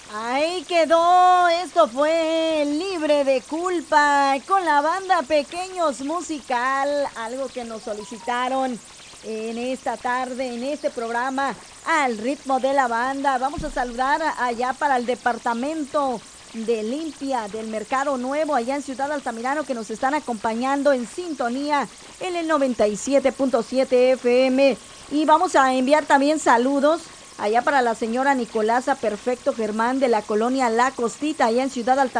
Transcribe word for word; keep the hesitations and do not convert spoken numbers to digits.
Ahí quedó, esto fue Libre de Culpa con la banda Pequeños Musical, algo que nos solicitaron en esta tarde, en este programa, al ritmo de la banda. Vamos a saludar allá para el departamento de limpia del Mercado Nuevo, allá en Ciudad Altamirano, que nos están acompañando en sintonía en el noventa y siete punto siete F M. Y vamos a enviar también saludos allá para la señora Nicolasa Perfecto Germán de la colonia La Costita, allá en Ciudad Altamirano.